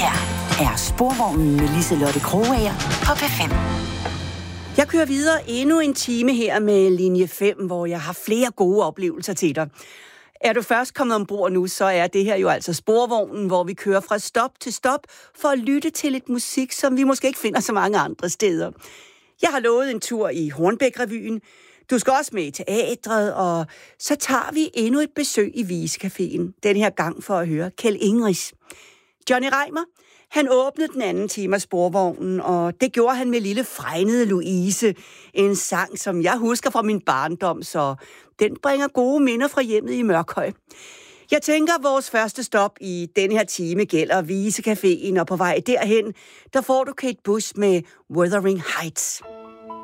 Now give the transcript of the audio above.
her er Sporvognen med Liselotte Krogager på P5. Jeg kører videre endnu en time her med linje 5, hvor jeg har flere gode oplevelser til dig. Er du først kommet ombord nu, så er det her jo altså Sporvognen, hvor vi kører fra stop til stop for at lytte til lidt musik, som vi måske ikke finder så mange andre steder. Jeg har lovet en tur i Hornbæk-revyen. Du skal også med i teatret, og så tager vi endnu et besøg i Visecaféen. Den her gang for at høre Kjeld Ingeris. Johnny Reimer, han åbnede den anden time af Sporvognen, og det gjorde han med lille fregnede Louise. En sang, som jeg husker fra min barndom, så den bringer gode minder fra hjemmet i Mørkhøj. Jeg tænker, at vores første stop i den her time gælder Visecaféen, og på vej derhen, der får du Kate Bush med Wuthering Heights.